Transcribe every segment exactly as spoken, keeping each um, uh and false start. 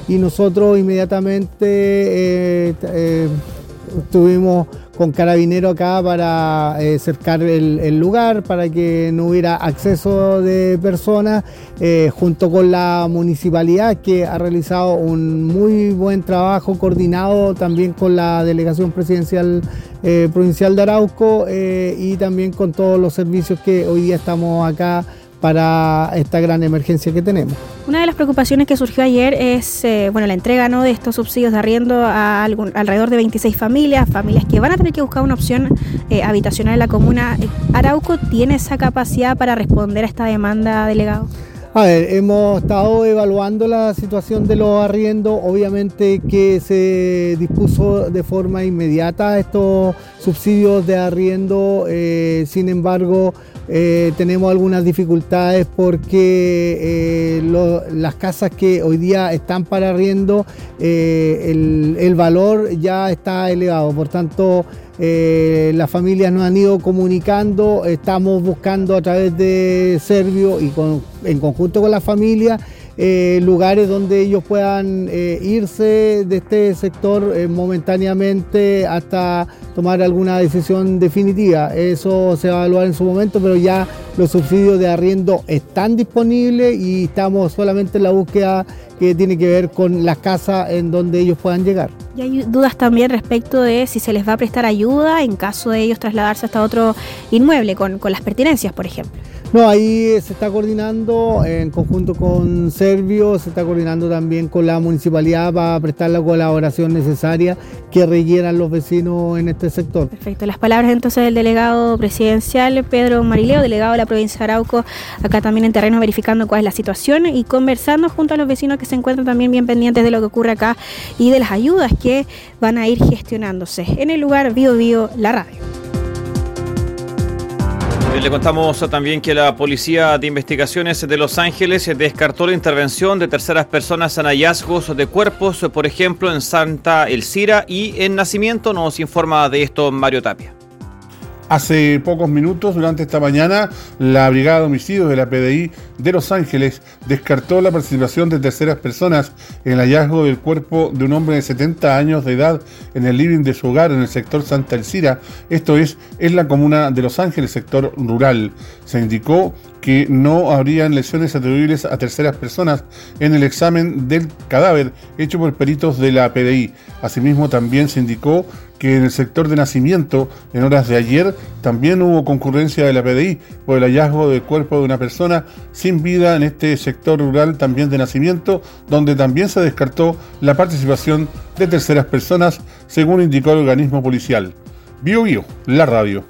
y nosotros inmediatamente eh, eh, estuvimos con Carabineros acá para eh, cercar el, el lugar, para que no hubiera acceso de personas, eh, junto con la municipalidad, que ha realizado un muy buen trabajo coordinado también con la Delegación Presidencial eh, Provincial de Arauco eh, y también con todos los servicios que hoy día estamos acá para esta gran emergencia que tenemos. Una de las preocupaciones que surgió ayer es eh, bueno, la entrega, ¿no?, de estos subsidios de arriendo a algún, alrededor de veintiséis familias, familias que van a tener que buscar una opción eh, habitacional en la comuna. ¿Arauco tiene esa capacidad para responder a esta demanda, delegado? A ver, hemos estado evaluando la situación de los arriendos, obviamente que se dispuso de forma inmediata estos subsidios de arriendo, eh, sin embargo eh, tenemos algunas dificultades porque eh, lo, las casas que hoy día están para arriendo, eh, el, el valor ya está elevado, por tanto Eh, las familias nos han ido comunicando, estamos buscando a través de Servio y con, en conjunto con la familia eh, lugares donde ellos puedan eh, irse de este sector eh, momentáneamente hasta tomar alguna decisión definitiva. Eso se va a evaluar en su momento, pero ya los subsidios de arriendo están disponibles y estamos solamente en la búsqueda que tiene que ver con las casas en donde ellos puedan llegar. Y hay dudas también respecto de si se les va a prestar ayuda en caso de ellos trasladarse hasta otro inmueble, con, con las pertenencias, por ejemplo. No, ahí se está coordinando en conjunto con Servio, se está coordinando también con la municipalidad para prestar la colaboración necesaria que requieran los vecinos en este sector. Perfecto. Las palabras entonces del delegado presidencial Pedro Marileo, delegado de la provincia de Arauco, acá también en terreno verificando cuál es la situación y conversando junto a los vecinos que se encuentran también bien pendientes de lo que ocurre acá y de las ayudas que van a ir gestionándose. En el lugar Bio Bio, la radio. Le contamos también que la Policía de Investigaciones de Los Ángeles descartó la intervención de terceras personas en hallazgos de cuerpos, por ejemplo en Santa Elcira y en Nacimiento. Nos informa de esto Mario Tapia. Hace pocos minutos, durante esta mañana, la Brigada de Homicidios de la P D I de Los Ángeles descartó la participación de terceras personas en el hallazgo del cuerpo de un hombre de setenta años de edad en el living de su hogar en el sector Santa Elcira, esto es, en la comuna de Los Ángeles, sector rural. Se indicó que no habrían lesiones atribuibles a terceras personas en el examen del cadáver hecho por peritos de la P D I. Asimismo, también se indicó que en el sector de Nacimiento, en horas de ayer, también hubo concurrencia de la P D I por el hallazgo del cuerpo de una persona sin vida en este sector rural también de Nacimiento, donde también se descartó la participación de terceras personas, según indicó el organismo policial. Bio Bio, la radio.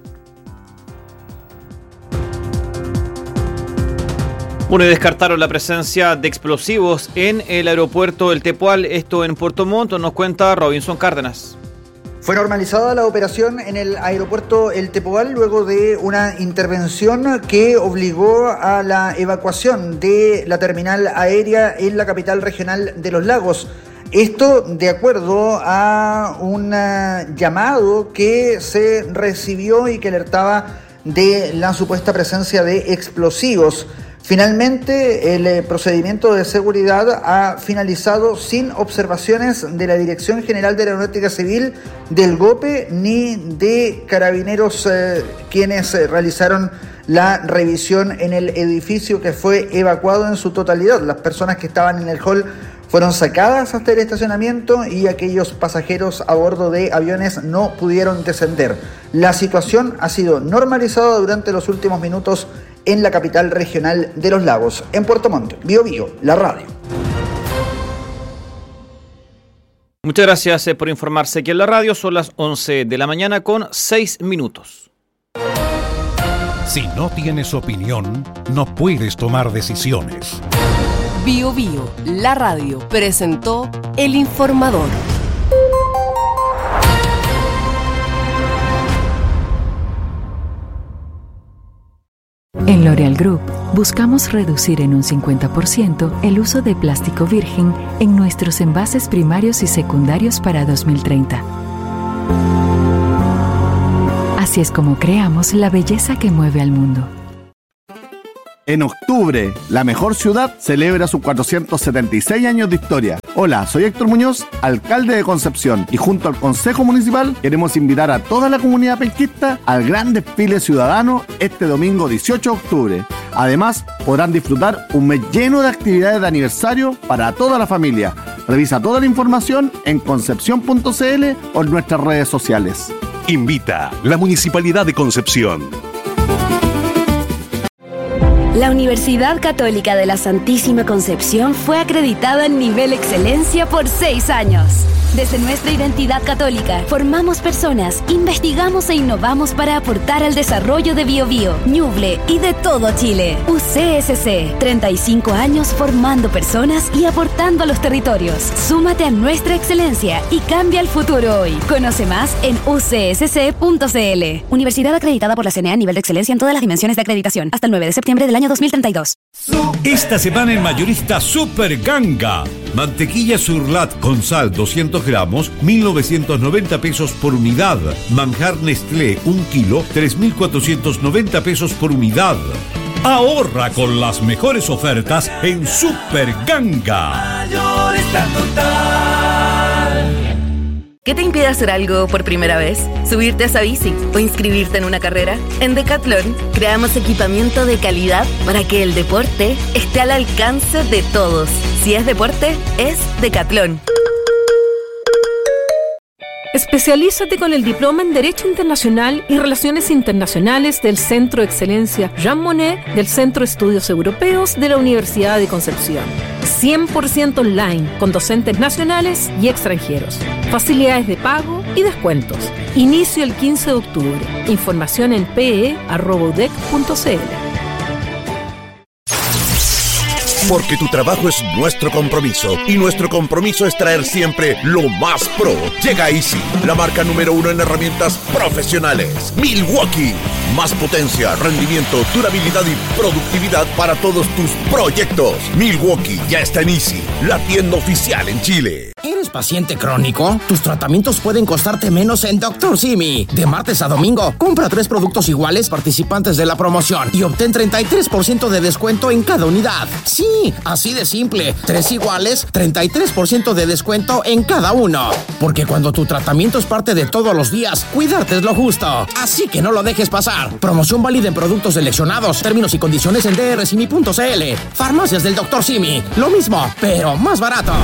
Bueno, y descartaron la presencia de explosivos en el aeropuerto El Tepual, esto en Puerto Montt, nos cuenta Robinson Cárdenas. Fue normalizada la operación en el aeropuerto El Tepual luego de una intervención que obligó a la evacuación de la terminal aérea en la capital regional de Los Lagos. Esto de acuerdo a un llamado que se recibió y que alertaba de la supuesta presencia de explosivos. Finalmente, el procedimiento de seguridad ha finalizado sin observaciones de la Dirección General de Aeronáutica Civil, del GOPE, ni de Carabineros, eh, quienes eh, realizaron la revisión en el edificio que fue evacuado en su totalidad. Las personas que estaban en el hall fueron sacadas hasta el estacionamiento y aquellos pasajeros a bordo de aviones no pudieron descender. La situación ha sido normalizada durante los últimos minutos en la capital regional de Los Lagos, en Puerto Montt. Bio Bio, la radio. Muchas gracias por informarse aquí en la radio. Son las once de la mañana con seis minutos. Si no tienes opinión, no puedes tomar decisiones. Bio Bio, la radio, presentó El Informador. En L'Oréal Group, buscamos reducir en un cincuenta por ciento el uso de plástico virgen en nuestros envases primarios y secundarios para dos mil treinta. Así es como creamos la belleza que mueve al mundo. En octubre, la mejor ciudad celebra sus cuatrocientos setenta y seis años de historia. Hola, soy Héctor Muñoz, alcalde de Concepción, y junto al Consejo Municipal queremos invitar a toda la comunidad penquista al gran desfile ciudadano este domingo dieciocho de octubre. Además, podrán disfrutar un mes lleno de actividades de aniversario para toda la familia. Revisa toda la información en concepción punto c l o en nuestras redes sociales. Invita la Municipalidad de Concepción. La Universidad Católica de la Santísima Concepción fue acreditada en nivel excelencia por seis años. Desde nuestra identidad católica, formamos personas, investigamos e innovamos para aportar al desarrollo de Biobío, Ñuble y de todo Chile. U C S C, treinta y cinco años formando personas y aportando a los territorios. Súmate a nuestra excelencia y cambia el futuro hoy. Conoce más en u c s c punto c l. Universidad acreditada por la C N E A a nivel de excelencia en todas las dimensiones de acreditación. Hasta el nueve de septiembre del año dos mil treinta y dos. Esta semana en Mayorista Super Ganga. Mantequilla Surlat con sal doscientos gramos, mil novecientos noventa pesos por unidad. Manjar Nestlé un kilo, tres mil cuatrocientos noventa pesos por unidad. Ahorra con las mejores ofertas en Super Ganga. Mayorista Total. ¿Qué te impide hacer algo por primera vez? ¿Subirte a esa bici o inscribirte en una carrera? En Decathlon creamos equipamiento de calidad para que el deporte esté al alcance de todos. Si es deporte, es Decathlon. Especialízate con el diploma en Derecho Internacional y Relaciones Internacionales del Centro de Excelencia Jean Monnet del Centro de Estudios Europeos de la Universidad de Concepción. cien por ciento online, con docentes nacionales y extranjeros. Facilidades de pago y descuentos. Inicio el quince de octubre. Información en pe e arroba u d e c punto c l. Porque tu trabajo es nuestro compromiso y nuestro compromiso es traer siempre lo más pro. Llega Easy, la marca número uno en herramientas profesionales. Milwaukee, más potencia, rendimiento, durabilidad y productividad para todos tus proyectos. Milwaukee ya está en Easy, la tienda oficial en Chile. ¿Eres paciente crónico? Tus tratamientos pueden costarte menos en doctor Simi. De martes a domingo, compra tres productos iguales participantes de la promoción y obtén treinta y tres por ciento de descuento en cada unidad. Sí, así de simple. Tres iguales, treinta y tres por ciento de descuento en cada uno. Porque cuando tu tratamiento es parte de todos los días, cuidarte es lo justo. Así que no lo dejes pasar. Promoción válida en productos seleccionados. Términos y condiciones en d r simi punto c l. Farmacias del doctor Simi. Lo mismo, pero más barato.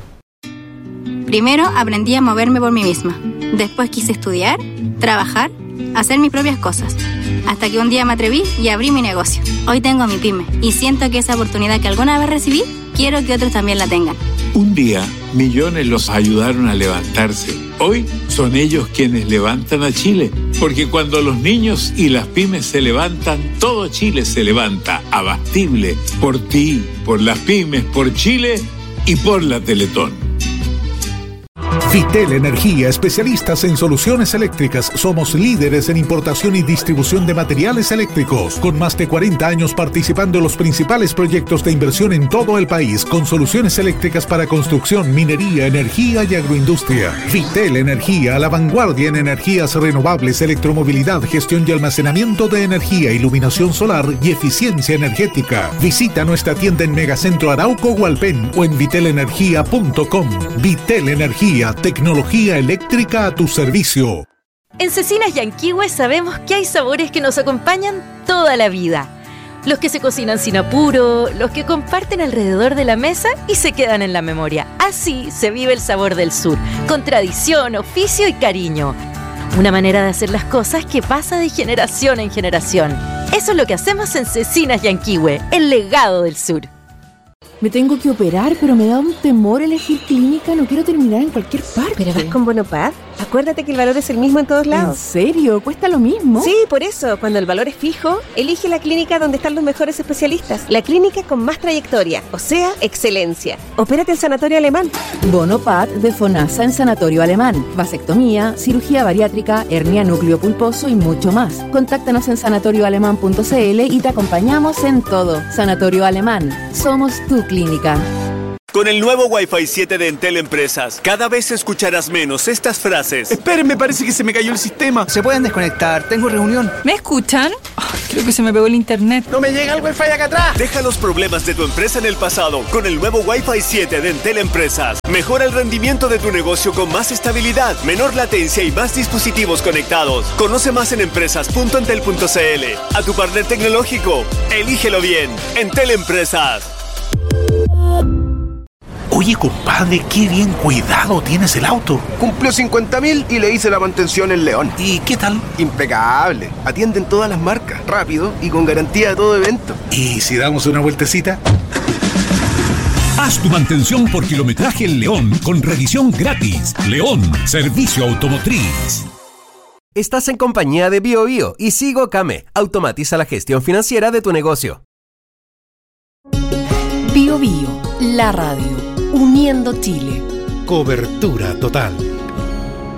Primero aprendí a moverme por mí misma. Después quise estudiar, trabajar, hacer mis propias cosas. Hasta que un día me atreví y abrí mi negocio. Hoy tengo mi pyme y siento que esa oportunidad que alguna vez recibí, quiero que otros también la tengan. Un día, millones los ayudaron a levantarse. Hoy son ellos quienes levantan a Chile. Porque cuando los niños y las pymes se levantan, todo Chile se levanta. Abastible. Por ti, por las pymes, por Chile y por la Teletón. Vitel Energía, especialistas en soluciones eléctricas. Somos líderes en importación y distribución de materiales eléctricos, con más de cuarenta años participando en los principales proyectos de inversión en todo el país, con soluciones eléctricas para construcción, minería, energía y agroindustria. Vitel Energía, a la vanguardia en energías renovables, electromovilidad, gestión y almacenamiento de energía, iluminación solar y eficiencia energética. Visita nuestra tienda en Megacentro Arauco Hualpén o en vitel energía punto com. Vitel Energía, tecnología eléctrica a tu servicio. En Cecinas Yanquihue sabemos que hay sabores que nos acompañan toda la vida. Los que se cocinan sin apuro, los que comparten alrededor de la mesa y se quedan en la memoria. Así se vive el sabor del sur, con tradición, oficio y cariño. Una manera de hacer las cosas que pasa de generación en generación. Eso es lo que hacemos en Cecinas Yanquihue, el legado del sur. Me tengo que operar, pero me da un temor elegir clínica. No quiero terminar en cualquier parte. ¿Pero vas con Bonopad? Acuérdate que el valor es el mismo en todos lados. ¿En serio? ¿Cuesta lo mismo? Sí, por eso. Cuando el valor es fijo, elige la clínica donde están los mejores especialistas. La clínica con más trayectoria, o sea, excelencia. Opérate en Sanatorio Alemán. Bonopad de FONASA en Sanatorio Alemán. Vasectomía, cirugía bariátrica, hernia núcleo pulposo y mucho más. Contáctanos en sanatorio alemán punto c l y te acompañamos en todo. Sanatorio Alemán. Somos tu clínica. Con el nuevo Wi-Fi siete de Entel Empresas, cada vez escucharás menos estas frases. Esperen, parece que se me cayó el sistema. Se pueden desconectar, tengo reunión. ¿Me escuchan? Oh, creo que se me pegó el internet. ¡No me llega el Wi-Fi acá atrás! Deja los problemas de tu empresa en el pasado con el nuevo Wi-Fi siete de Entel Empresas. Mejora el rendimiento de tu negocio con más estabilidad, menor latencia y más dispositivos conectados. Conoce más en empresas punto entel punto c l. A tu partner tecnológico, elígelo bien. Entel Empresas. Oye, compadre, qué bien cuidado tienes el auto. Cumplió cincuenta mil y le hice la mantención en León. ¿Y qué tal? Impecable. Atienden todas las marcas, rápido y con garantía de todo evento. ¿Y si damos una vueltecita? Haz tu mantención por kilometraje en León con revisión gratis. León, servicio automotriz. Estás en compañía de Bio Bio y Sigo Came. Automatiza la gestión financiera de tu negocio. Bio Bio, la radio, uniendo Chile. Cobertura total.